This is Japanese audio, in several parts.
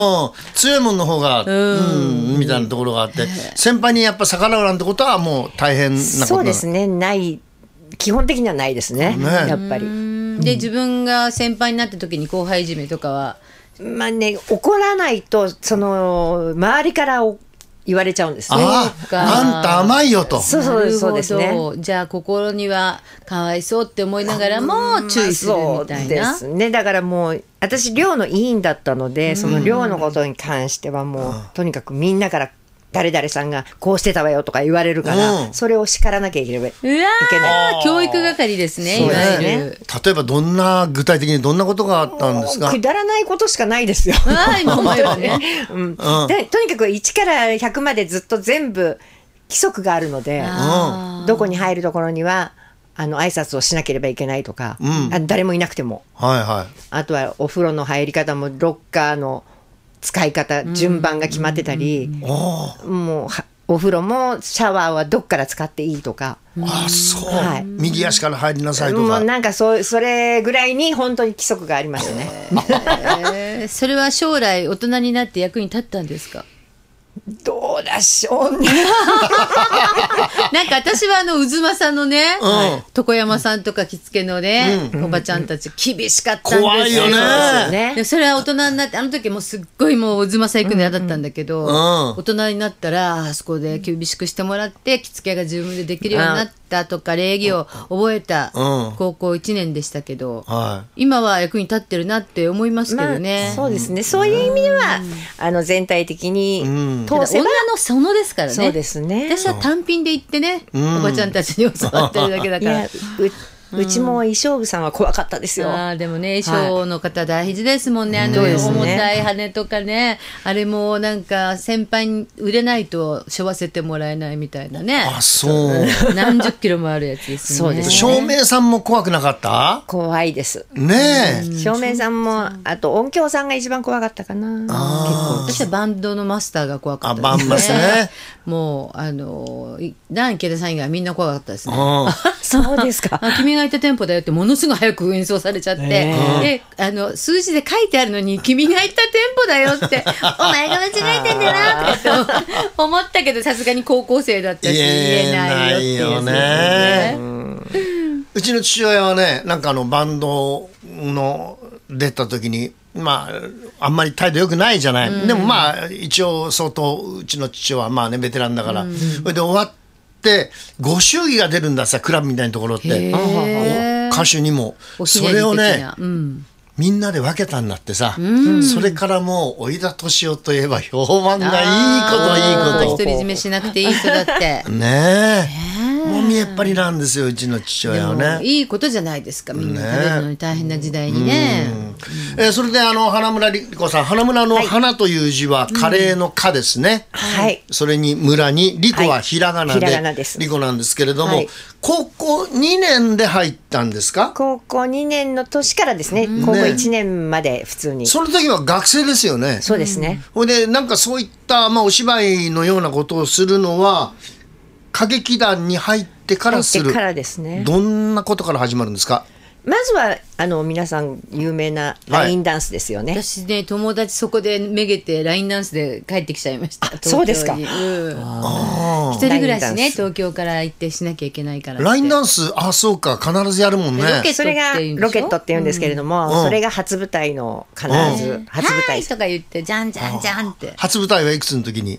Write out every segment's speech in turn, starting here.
強いもんの方がみたいなところがあって、先輩にやっぱ逆らうなんてことはもう大変なことな。 そうですね、基本的にはないですね、やっぱり。 で自分が先輩になった時に後輩いじめとかはまあね、怒らないと周りから言われちゃうんですね。 あんた甘いよと。 そうですね。 じゃあ心にはかわいそうって思いながらも注意するみたいな。そうですね。だからもう私寮の委員だったので、その寮のことに関してはもうとにかくみんなから誰々さんがこうしてたわよとか言われるから、それを叱らなきゃいけない。 教育係ですね。 例えば具体的にどんなことがあったんですか？ くだらないことしかないですよ。 今思えばね。 でとにかく1から100までずっと全部規則があるので、どこに入るところには挨拶をしなければいけないとか、誰もいなくても、あとはお風呂の入り方もロッカーの使い方順番が決まってたり、もうお風呂もシャワーはどっから使っていいとか。 そう、右足から入りなさいとか。 もうなんかそれぐらいに本当に規則がありましたね。 それは将来大人になって役に立ったんですか？ どうでしょうね。 なんか私は渦政のね、床山さんとか着付けのね、おばちゃんたち厳しかったんですよ。 怖いよね。 でそれは大人になって、あの時もうすっごいもう渦政行くの嫌だったんだけど、大人になったらあそこで厳しくしてもらって着付けが自分でできるようになったとか、礼儀を覚えた高校1年でしたけど、今は役に立ってるなって思いますけどね。 そうですね。そういう意味では全体的に女の園ですからね。 そうですね。 私は単品で行ってね、おばちゃんたちに教わってるだけだから。 うちも衣装部さんは怖かったですよ。 でもね、衣装の方大事ですもんね。重たい羽とかね、あれもなんか先輩に売れないと背負わせてもらえないみたいなね。何十キロもあるやつですね。 そうですね。 照明さんも怖くなかった？ 怖いですね。 照明さんも、あと音響さんが一番怖かったかな。結構私はバンドのマスターが怖かったですね。 バンマスね。 もうダン池田さん以外みんな怖かったですね。 そうですか。 君がいたテンポだよってものすごい早く演奏されちゃって、で数字で書いてあるのに君がいたテンポだよってお前が間違えてんだなって思ったけど、さすがに高校生だったし言えないよっていうね。 うちの父親はね、なんかバンドの出た時にあんまり態度良くないじゃない、でも一応相当うちの父はベテランだから、それで終わってご祝儀が出るんださ、クラブみたいなところって歌手にもそれをね、みんなで分けたんだってさ、それからもう小井田敏夫といえば評判がいいこと独り占めしなくていい人だってねえ、もう見えっ張りなんですよ、うちの父親はね。 いいことじゃないですか、みんな食べるのに大変な時代にね。 それで花村理子さん、花村の花という字はカレーの花ですね。それに村に理子はひらがなで理子なんですけれども、高校2年で入ったんですか？ 高校2年の年からですね。高校1年まで普通に。 その時は学生ですよね。 そうですね。 ほいでなんかそういったお芝居のようなことをするのは歌劇団に入ってからする。 入ってからですね。 どんなことから始まるんですか？ まずは皆さん有名なラインダンスですよね。 私ね、友達そこでめげてラインダンスで帰ってきちゃいました。 そうですか。 一人暮らしね、東京から行ってしなきゃいけないから。 ラインダンス、そうか、必ずやるもんね。 それがロケットって言うんですけれども、それが初舞台の必ず初舞台とか言ってじゃんじゃんじゃんって。 初舞台はいくつの時に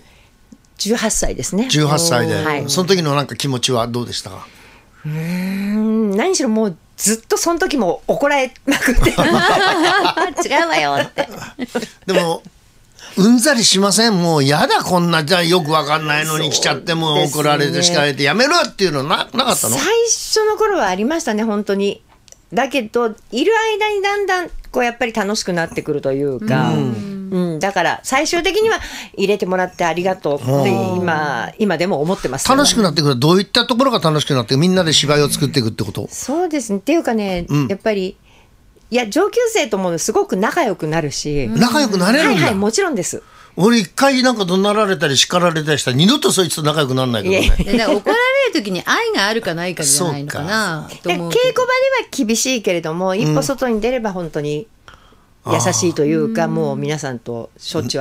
？18歳ですね。 18歳で、その時のなんか気持ちはどうでしたか？ 何しろもうずっとその時も怒られまくって違うわよってでもうんざりしません？もうやだ、こんなじゃあよくわかんないのに来ちゃってもう怒られて叱られてやめろっていうのなかったの？ 最初の頃はありましたね、本当に。だけどいる間にだんだんやっぱり楽しくなってくるというか、だから最終的には入れてもらってありがとうって今でも思ってます、ね。 楽しくなってくる。どういったところが楽しくなってみんなで芝居を作っていくってこと？ そうですね。っていうかね、やっぱり上級生ともすごく仲良くなるし。 仲良くなれるんだ。 もちろんです。 俺一回なんか怒鳴られたり叱られたりしたら二度とそいつと仲良くならないけどね。 だから怒られる時に愛があるかないかじゃないのかなと思う。 稽古場では厳しいけれども、一歩外に出れば本当に優しいというか、もう皆さんとしょっちゅう